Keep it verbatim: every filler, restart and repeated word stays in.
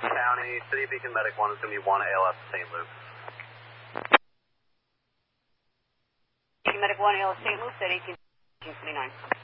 County, City Beacon Medic one is going to be one A L S Saint Luke. Medic one A L S Saint Luke at eighteen twenty-nine.